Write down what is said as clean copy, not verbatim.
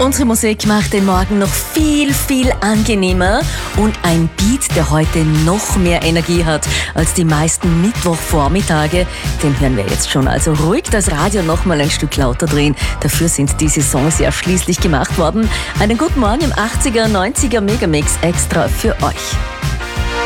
Unsere Musik macht den Morgen noch viel, viel angenehmer und ein Beat, der heute noch mehr Energie hat als die meisten Mittwochvormittage, den hören wir jetzt schon. Also ruhig das Radio noch mal ein Stück lauter drehen. Dafür sind diese Songs ja schließlich gemacht worden. Einen guten Morgen im 80er, 90er Megamix extra für euch.